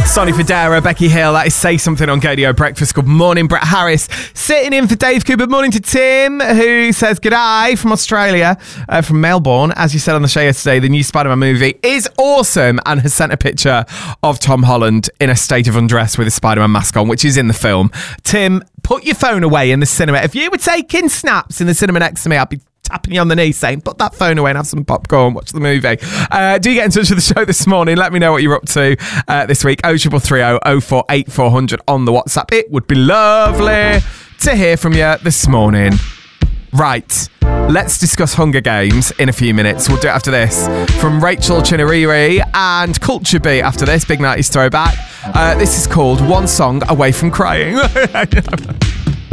Sonny Fodera, Becky Hill, that is Say Something on KDO Breakfast. Good morning, Brett Harris. Sitting in for Dave Cooper. Morning to Tim, who says, g'day from Australia, from Melbourne. As you said on the show yesterday, the new Spider-Man movie is awesome and has sent a picture of Tom Holland in a state of undress with a Spider-Man mask on, which is in the film. Tim, put your phone away in the cinema. If you were taking snaps in the cinema next to me, I'd be tapping you on the knee saying, put that phone away and have some popcorn, watch the movie. Do get in touch with the show this morning. Let me know what you're up to this week. 0330 048 400 on the WhatsApp. It would be lovely to hear from you this morning. Right, let's discuss Hunger Games in a few minutes. We'll do it after this. From Rachel Chinariri and Culture Beat after this. Big 90s throwback. This is called One Song Away From Crying.